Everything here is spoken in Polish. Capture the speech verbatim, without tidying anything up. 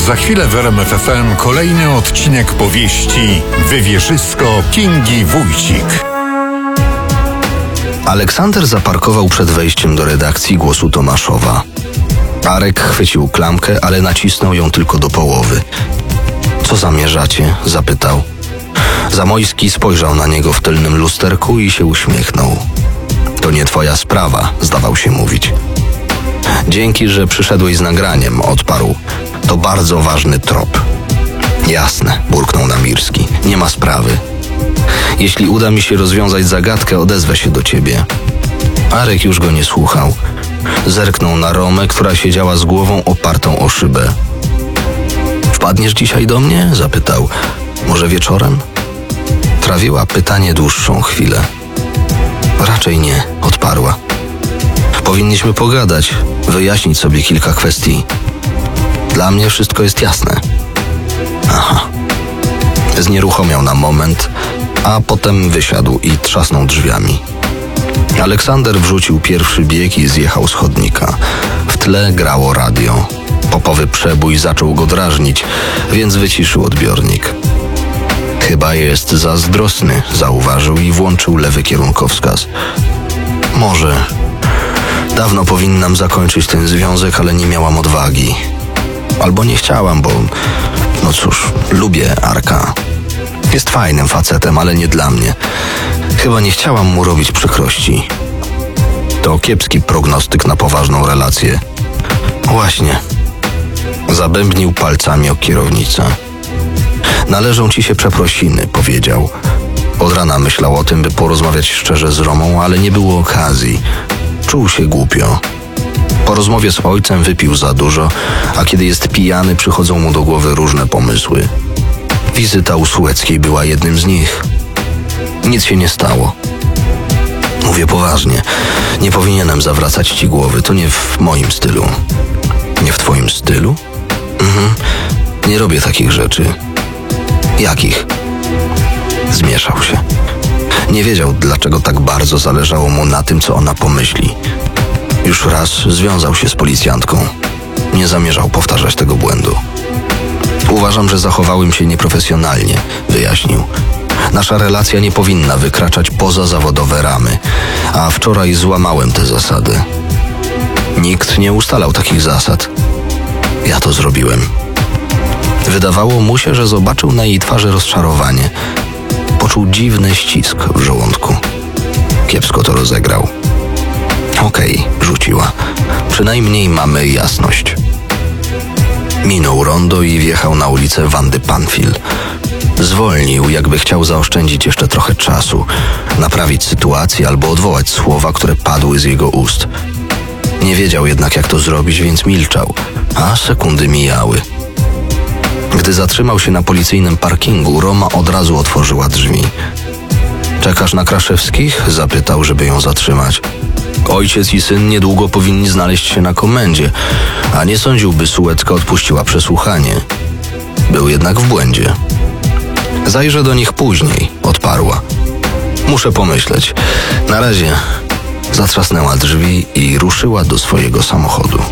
Za chwilę w R M F F M kolejny odcinek powieści Wywierzysko Kingi Wójcik. Aleksander zaparkował przed wejściem do redakcji Głosu Tomaszowa. Arek chwycił klamkę, ale nacisnął ją tylko do połowy. Co zamierzacie? Zapytał. Zamojski spojrzał na niego w tylnym lusterku i się uśmiechnął. To nie twoja sprawa, zdawał się mówić. Dzięki, że przyszedłeś z nagraniem, odparł. To bardzo ważny trop. Jasne, burknął Namirski. Nie ma sprawy. Jeśli uda mi się rozwiązać zagadkę, odezwę się do ciebie. Arek już go nie słuchał. Zerknął na Romę, która siedziała z głową opartą o szybę. Wpadniesz dzisiaj do mnie? Zapytał. Może wieczorem? Trawiła pytanie dłuższą chwilę. Raczej nie, odparła. Powinniśmy pogadać, wyjaśnić sobie kilka kwestii. Dla mnie wszystko jest jasne. Aha. Znieruchomiał na moment, a potem wysiadł i trzasnął drzwiami. Aleksander wrzucił pierwszy bieg i zjechał z chodnika. W tle grało radio. Popowy przebój zaczął go drażnić, więc wyciszył odbiornik. Chyba jest zazdrosny, zauważył i włączył lewy kierunkowskaz. Może. Dawno powinnam zakończyć ten związek, ale nie miałam odwagi. Albo nie chciałam, bo... No cóż, lubię Arka. Jest fajnym facetem, ale nie dla mnie. Chyba nie chciałam mu robić przykrości. To kiepski prognostyk na poważną relację. Właśnie. Zabębnił palcami o kierownicę. Należą ci się przeprosiny, powiedział. Od rana myślał o tym, by porozmawiać szczerze z Romą, ale nie było okazji. Czuł się głupio. Po rozmowie z ojcem wypił za dużo, a kiedy jest pijany, przychodzą mu do głowy różne pomysły. Wizyta u Sułeckiej była jednym z nich. Nic się nie stało. Mówię poważnie. Nie powinienem zawracać ci głowy. To nie w moim stylu. Nie w twoim stylu? Mhm. Nie robię takich rzeczy. Jakich? Zmieszał się. Nie wiedział, dlaczego tak bardzo zależało mu na tym, co ona pomyśli. Już raz związał się z policjantką. Nie zamierzał powtarzać tego błędu. Uważam, że zachowałem się nieprofesjonalnie, wyjaśnił. Nasza relacja nie powinna wykraczać poza zawodowe ramy, a wczoraj złamałem te zasady. Nikt nie ustalał takich zasad. Ja to zrobiłem. Wydawało mu się, że zobaczył na jej twarzy rozczarowanie. Poczuł dziwny ścisk w żołądku. Kiepsko to rozegrał. Okej, rzuciła. Przynajmniej mamy jasność. Minął rondo i wjechał na ulicę Wandy Panfil. Zwolnił, jakby chciał zaoszczędzić jeszcze trochę czasu, naprawić sytuację albo odwołać słowa, które padły z jego ust. Nie wiedział jednak, jak to zrobić, więc milczał, a sekundy mijały. Gdy zatrzymał się na policyjnym parkingu, Roma od razu otworzyła drzwi. Czekasz na Kraszewskich? Zapytał, żeby ją zatrzymać. Ojciec i syn niedługo powinni znaleźć się na komendzie, a nie sądził, by Sułecka odpuściła przesłuchanie. Był jednak w błędzie. Zajrzę do nich później, odparła. Muszę pomyśleć. Na razie. Zatrzasnęła drzwi i ruszyła do swojego samochodu.